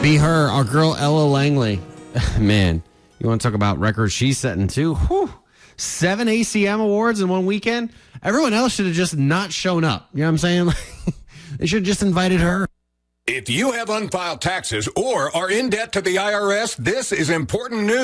Be her, our girl Ella Langley. Man, you want to talk about records she's setting too? Whew. 7 ACM awards in one weekend. Everyone else should have just not shown up. You know what I'm saying? They should have just invited her. If you have unfiled taxes or are in debt to the IRS, this is important news.